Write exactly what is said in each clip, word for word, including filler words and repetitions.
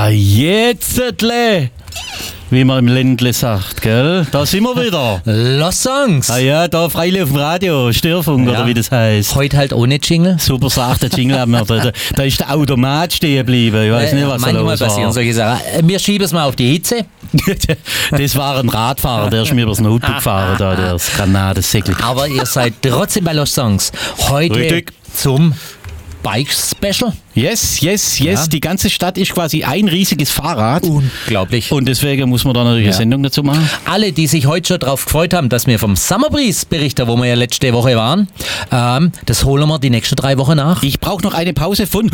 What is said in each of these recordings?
jetztle, wie man im Ländle sagt, gell? Da sind wir wieder. Lost Songs. Ah ja, da freilich auf dem Radio, Störfunk Ja. oder wie das heißt. Heute halt ohne Jingle. Super sagt der Jingle, haben wir da, da, da ist der Automat stehen geblieben. Ich weiß nicht, was da Manchmal los passieren war. solche Sachen. Äh, Wir schieben es mal auf die Hitze. Das war ein Radfahrer, der ist mir übers Notebook gefahren, da, der ist Granatensäckl. Aber ihr seid trotzdem bei Lost Songs. Heute Richtig. zum Bike-Special. Yes, yes, yes. Ja. Die ganze Stadt ist quasi ein riesiges Fahrrad. Unglaublich. Und deswegen muss man da natürlich Ja. eine Sendung dazu machen. Alle, die sich heute schon darauf gefreut haben, dass wir vom Summer Breeze berichten, wo wir ja letzte Woche waren, ähm, das holen wir die nächsten drei Wochen nach. Ich brauche noch eine Pause von.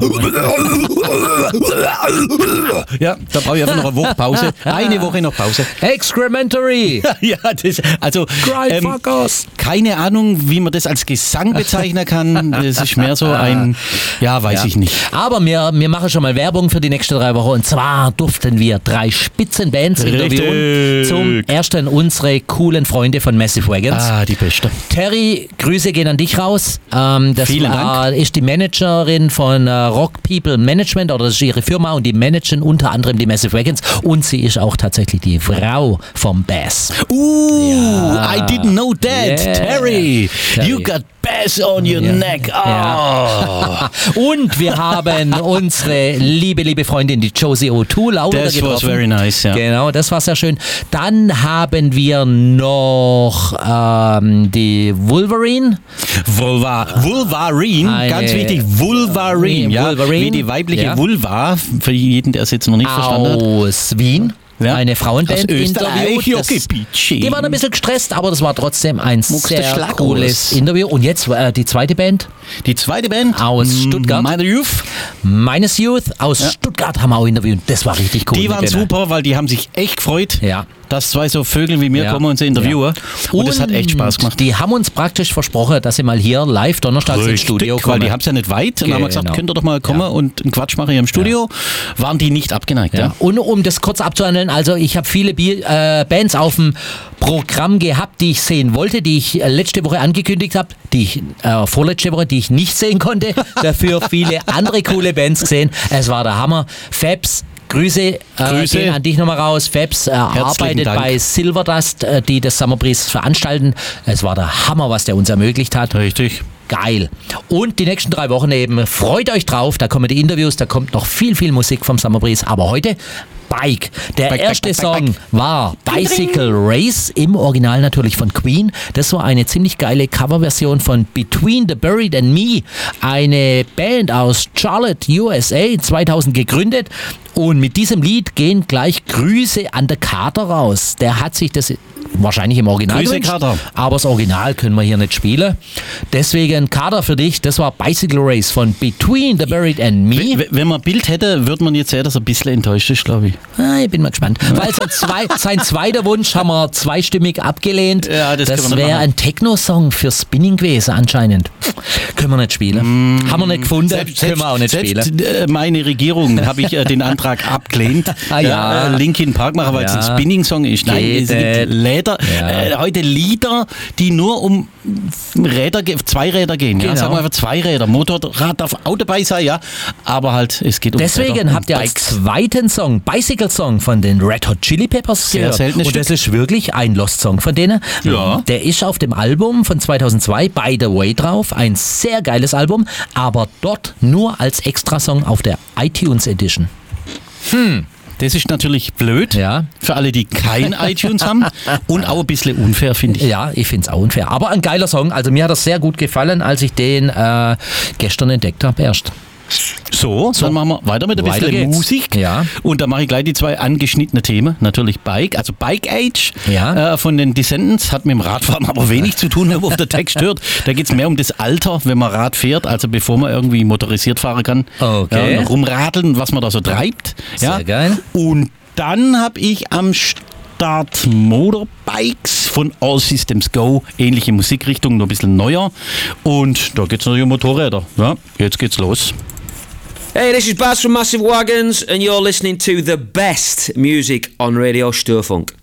Ja, da brauche ich einfach noch eine Woche Pause. Eine Woche noch Pause. Excrementary. Ja, das, also ähm, Grindfuckers. keine Ahnung, wie man das als Gesang bezeichnen kann. Das ist mehr so ein, ja, weiß Ja. ich nicht. Aber wir, wir machen schon mal Werbung für die nächsten drei Wochen. Und zwar durften wir drei Spitzenbands interviewen. Richtig. Zum ersten unsere coolen Freunde von Massive Wagons. Ah, die Beste. Terry, Grüße gehen an dich raus. Ähm, das Vielen war, ist die Managerin von äh, Rock People Management, oder das ist ihre Firma, und die managen unter anderem die Massive Wagons. Und sie ist auch tatsächlich die Frau vom Bass. Uh, Ja. I didn't know that. Yeah. Terry, Terry. you got bass on your Ja. neck. Oh. Ja. Und wir haben unsere liebe, liebe Freundin, die Josie O'Toole, auch wieder That getroffen. was very nice, ja. Genau, das war sehr schön. Dann haben wir noch ähm, die Wolverine. Vulva, Vulvarine, Eine- ganz wichtig, Vulvarine, ja, Wolverine, wie die weibliche ja. Vulva, für jeden, der es jetzt noch nicht verstanden hat. Aus Wien. Ja. Eine Frauenband Aus Österreich, interviewt. ja, Das- Gebietsche. Die waren ein bisschen gestresst, aber das war trotzdem ein Muckst du sehr Schlag cooles aus. Interview. Und jetzt äh, die zweite Band, Die zweite Band Aus M- Stuttgart. Minor Youth, Meines Youth aus Ja. Stuttgart, haben wir auch interviewt. Das war richtig cool. die mit waren denen. super, weil die haben sich echt gefreut, Ja. dass zwei so Vögel wie mir Ja. kommen und sie interviewen. Und, das hat echt Spaß gemacht. Die haben uns praktisch versprochen, dass sie mal hier live donnerstags ins Studio weil kommen. die haben es ja nicht weit. Und dann haben wir gesagt, Genau. könnt ihr doch mal kommen Ja. und einen Quatsch machen hier im Studio. Waren die nicht abgeneigt, ja? Ja. Und um das kurz abzuhandeln, also ich habe viele Bi- äh, Bands auf dem Programm gehabt, die ich sehen wollte, die ich äh, letzte Woche angekündigt habe, die ich äh, vorletzte Woche, die ich nicht sehen konnte. Dafür viele andere coole Bands gesehen. Es war der Hammer. Fabs. Grüße, äh, Grüße. gehen an dich nochmal raus. Fabs äh, arbeitet Dank. bei Silverdust, äh, die das Summer Breeze veranstalten. Es war der Hammer, was der uns ermöglicht hat. Richtig. Geil. Und die nächsten drei Wochen eben, freut euch drauf, da kommen die Interviews, da kommt noch viel, viel Musik vom Summer Breeze. Aber heute Bike. Der Bike, erste Bike, Bike, Song Bike. war Bicycle Race, im Original natürlich von Queen. Das war eine ziemlich geile Coverversion von Between the Buried and Me, eine Band aus Charlotte, U S A, zweitausend gegründet. Und mit diesem Lied gehen gleich Grüße an den Kater raus. Der hat sich das wahrscheinlich im Original Grüße, gewünscht, Kater. aber das Original können wir hier nicht spielen. Deswegen, Kater, für dich, das war Bicycle Race von Between the Buried and Me. W- Wenn man ein Bild hätte, würde man jetzt sehen, dass er ein bisschen enttäuscht ist, glaube ich. Ah, ich bin mal gespannt. Weil sein, zwei, sein zweiter Wunsch haben wir zweistimmig abgelehnt. Ja, das können wir nicht wäre machen. ein Techno-Song für Spinning gewesen anscheinend. Können wir nicht spielen. Haben wir nicht gefunden, können wir auch nicht selbst spielen. äh, meine Regierung habe ich äh, den Antrag abgelehnt. Ah, ja. äh, Linkin Park machen, weil es Ja. ein Spinning-Song ist. Nein, Geht es gibt nicht. Lieder, Ja. äh, heute Lieder, die nur um Räder, ge- zwei Räder gehen. Ja? Genau. Sagen wir einfach zwei Räder. Motorrad darf auch dabei sein, ja. Aber halt, es geht um Deswegen Räder, um habt ihr als Bikes. zweiten Song, Bicycle Song von den Red Hot Chili Peppers Sehr gehört. seltenes Und das Stück. ist wirklich ein Lost Song von denen. Ja. Der ist auf dem Album von zweitausendzwei, By the Way, drauf. Ein sehr geiles Album, aber dort nur als Extrasong auf der iTunes Edition. Das ist natürlich blöd Ja. für alle, die kein iTunes haben und auch ein bisschen unfair, finde ich. Ja, ich finde es auch unfair. Aber ein geiler Song. Also mir hat das sehr gut gefallen, als ich den äh, gestern entdeckt habe erst. So, dann machen wir weiter mit ein Weiter bisschen geht's. Musik. Ja. Und da mache ich gleich die zwei angeschnittene Themen. Natürlich Bike, also Bike Age Ja. äh, von den Descendants. Hat mit dem Radfahren aber wenig zu tun, wenn man auf der Text hört. Da geht es mehr um das Alter, wenn man Rad fährt, also bevor man irgendwie motorisiert fahren kann. Okay. Ja, und rumradeln, was man da so treibt. Ja. Sehr geil. Und dann habe ich am Start Motorbikes von All Systems Go. Ähnliche Musikrichtung, nur ein bisschen neuer. Und da geht es natürlich um Motorräder. Ja, jetzt geht's los. Hey, this is Baz from Massive Wagons, and you're listening to the best music on Radio Störfunk.